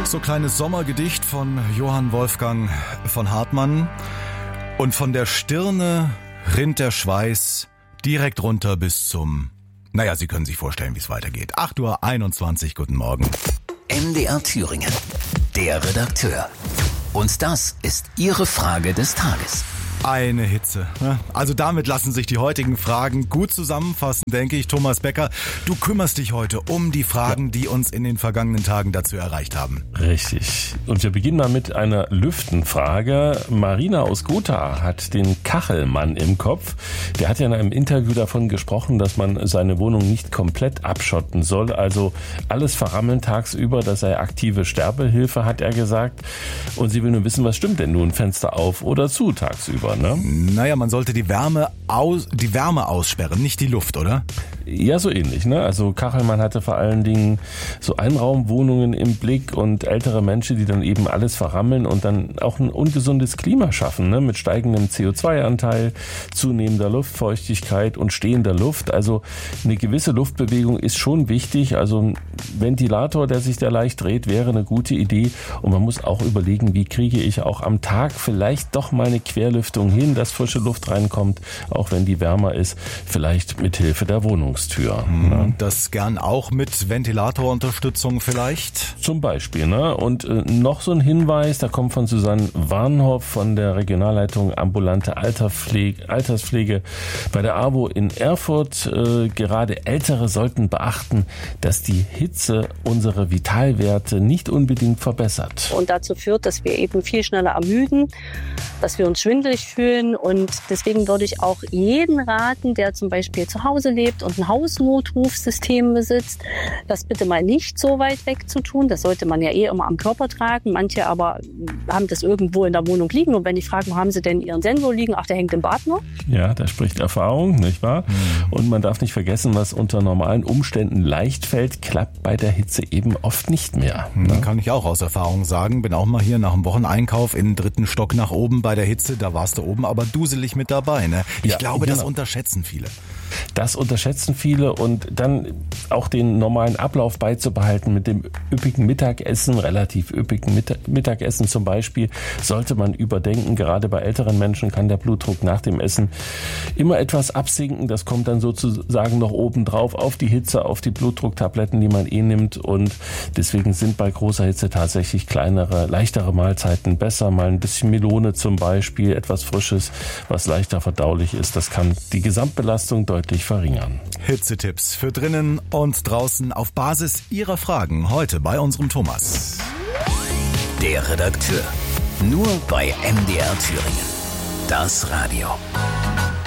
so kleines Sommergedicht von Johann Wolfgang von Hartmann. Und von der Stirne rinnt der Schweiß direkt runter bis zum... Naja, Sie können sich vorstellen, wie es weitergeht. 8:21 Uhr, guten Morgen. MDR Thüringen, der Redakteur. Und das ist Ihre Frage des Tages. Eine Hitze. Also damit lassen sich die heutigen Fragen gut zusammenfassen, denke ich. Thomas Becker, du kümmerst dich heute um die Fragen, die uns in den vergangenen Tagen dazu erreicht haben. Richtig. Und wir beginnen mal mit einer Lüftenfrage. Marina aus Gotha hat den Kachelmann im Kopf. Der hat ja in einem Interview davon gesprochen, dass man seine Wohnung nicht komplett abschotten soll. Also alles verrammeln tagsüber, das sei aktive Sterbehilfe, hat er gesagt. Und sie will nur wissen, was stimmt denn nun, Fenster auf oder zu tagsüber? Ne? Naja, man sollte die Wärme aussperren, nicht die Luft, oder? Ja, so ähnlich. Ne? Also Kachelmann hatte vor allen Dingen so Einraumwohnungen im Blick und ältere Menschen, die dann eben alles verrammeln und dann auch ein ungesundes Klima schaffen, ne? Mit steigendem CO2-Anteil, zunehmender Luftfeuchtigkeit und stehender Luft. Also eine gewisse Luftbewegung ist schon wichtig. Also ein Ventilator, der sich da leicht dreht, wäre eine gute Idee. Und man muss auch überlegen, wie kriege ich auch am Tag vielleicht doch mal eine Querlüftung hin, dass frische Luft reinkommt, auch wenn die wärmer ist, vielleicht mit Hilfe der Wohnungstür. Ne? Das gern auch mit Ventilatorunterstützung vielleicht? Zum Beispiel. Ne? Und noch so ein Hinweis, da kommt von Susanne Warnhoff von der Regionalleitung Ambulante Alterspflege bei der AWO in Erfurt. Gerade Ältere sollten beachten, dass die Hitze unsere Vitalwerte nicht unbedingt verbessert. Und dazu führt, dass wir eben viel schneller ermüden, dass wir uns schwindelig fühlen, und deswegen würde ich auch jeden raten, der zum Beispiel zu Hause lebt und ein Hausnotrufsystem besitzt, das bitte mal nicht so weit weg zu tun. Das sollte man ja immer am Körper tragen. Manche aber haben das irgendwo in der Wohnung liegen, und wenn ich frage, wo haben sie denn ihren Sensor liegen? Ach, der hängt im Bad nur. Ja, da spricht Erfahrung, nicht wahr? Und man darf nicht vergessen, was unter normalen Umständen leicht fällt, klappt bei der Hitze eben oft nicht mehr. Ne? Kann ich auch aus Erfahrung sagen. Bin auch mal hier nach dem Wocheneinkauf in den 3. Stock nach oben bei der Hitze. Da warst du oben aber duselig mit dabei. Ne? Ich glaube, das unterschätzen viele. Das unterschätzen viele, und dann auch den normalen Ablauf beizubehalten mit dem üppigen Mittagessen, relativ üppigen Mittagessen zum Beispiel, sollte man überdenken. Gerade bei älteren Menschen kann der Blutdruck nach dem Essen immer etwas absinken. Das kommt dann sozusagen noch oben drauf auf die Hitze, auf die Blutdrucktabletten, die man nimmt, und deswegen sind bei großer Hitze tatsächlich kleinere, leichtere Mahlzeiten besser. Mal ein bisschen Melone zum Beispiel, etwas Frisches, was leichter verdaulich ist. Das kann die Gesamtbelastung deutlich verringern. Hitzetipps für drinnen und draußen auf Basis Ihrer Fragen heute bei unserem Thomas. Der Redakteur. Nur bei MDR Thüringen. Das Radio.